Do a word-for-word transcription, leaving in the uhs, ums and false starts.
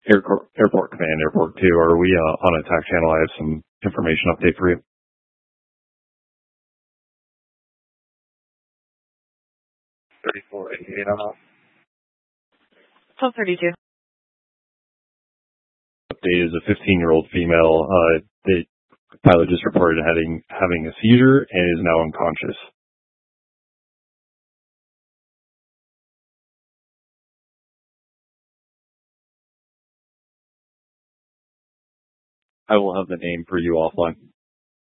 Airport, Airport Command, Airport two. Are we uh, on attack channel? I have some information update for you. thirty-four eighty-eight on that. twelve thirty-two. Update is a fifteen-year-old female. Uh, the pilot just reported having having a seizure and is now unconscious. I will have the name for you offline.